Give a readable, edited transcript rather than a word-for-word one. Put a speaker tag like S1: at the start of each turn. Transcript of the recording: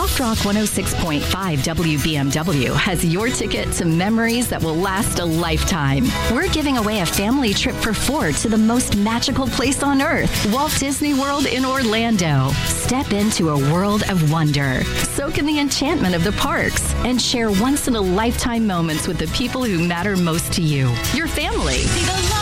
S1: Soft Rock 106.5 WBMW has your ticket to memories that will last a lifetime. We're giving away a family trip for 4 to the most magical place on earth, Walt Disney World in Orlando. Step into a world of wonder. Soak in the enchantment of the parks and share once-in-a-lifetime moments with the people who matter most to you, your family.